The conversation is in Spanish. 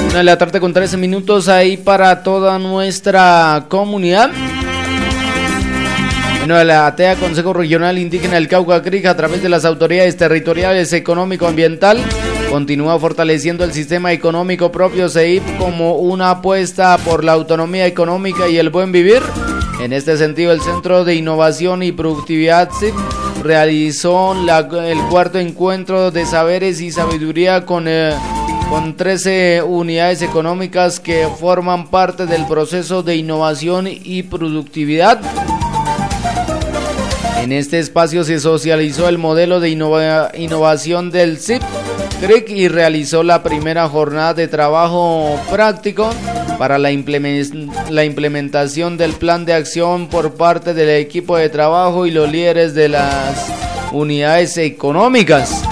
1 de la tarde con 13 minutos ahí para toda nuestra comunidad. Bueno, la ATEA, Consejo Regional Indígena del Cauca Crija, a través de las autoridades territoriales económico-ambiental, continúa fortaleciendo el sistema económico propio CEIP como una apuesta por la autonomía económica y el buen vivir. En este sentido, el Centro de Innovación y Productividad CIP realizó el cuarto encuentro de saberes y sabiduría con 13 unidades económicas que forman parte del proceso de innovación y productividad. En este espacio se socializó el modelo de innovación del CIP CRIC y realizó la primera jornada de trabajo práctico para la implementación del plan de acción por parte del equipo de trabajo y los líderes de las unidades económicas.